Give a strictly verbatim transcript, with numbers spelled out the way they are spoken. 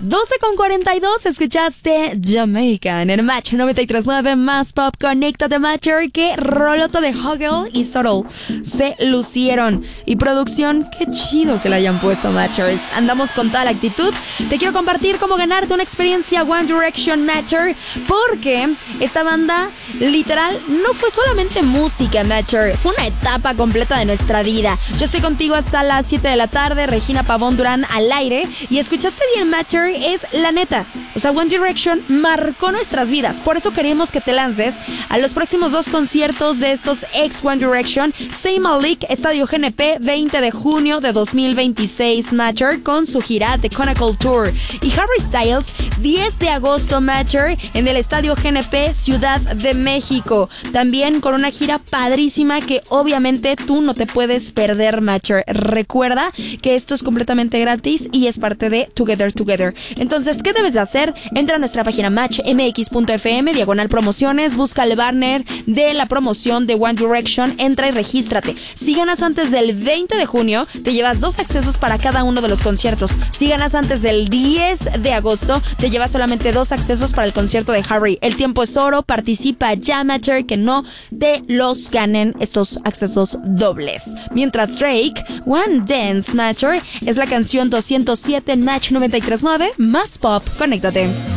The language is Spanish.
doce con cuarenta y dos, escuchaste Jamaican en Match noventa y tres punto nueve más pop. Conéctate, Matcher, que rolota de Huggle y Subtle se lucieron. Y producción, qué chido que la hayan puesto, Matchers. Andamos con tal actitud. Te quiero compartir cómo ganarte una experiencia One Direction, Matcher, porque esta banda literal no fue solamente música, Matcher, fue una etapa completa de nuestra vida. Yo estoy contigo hasta las siete de la tarde, Regina Pavón Durán al aire, y escuchaste bien, Matcher, es la neta. O sea, One Direction marcó nuestras vidas. Por eso queremos que te lances a los próximos dos conciertos de estos ex One Direction. Zayn Malik, Estadio G N P, veinte de junio de dos mil veintiséis, Matcher, con su gira The Chronicle Tour. Y Harry Styles, diez de agosto, Matcher, en el Estadio G N P, Ciudad de México. También con una gira padrísima que obviamente tú no te puedes perder, Matcher. Recuerda que esto es completamente gratis y es parte de Together Together. Entonces, ¿qué debes de hacer? Entra a nuestra página match m x punto f m, diagonal promociones, busca el banner de la promoción de One Direction, entra y regístrate. Si ganas antes del veinte de junio, te llevas dos accesos para cada uno de los conciertos. Si ganas antes del diez de agosto, te llevas solamente dos accesos para el concierto de Harry. El tiempo es oro, participa ya, Matcher, que no te los ganen estos accesos dobles. Mientras Drake, One Dance, Matcher, es la canción doscientos siete en Match noventa y tres punto nueve más pop. Conéctate.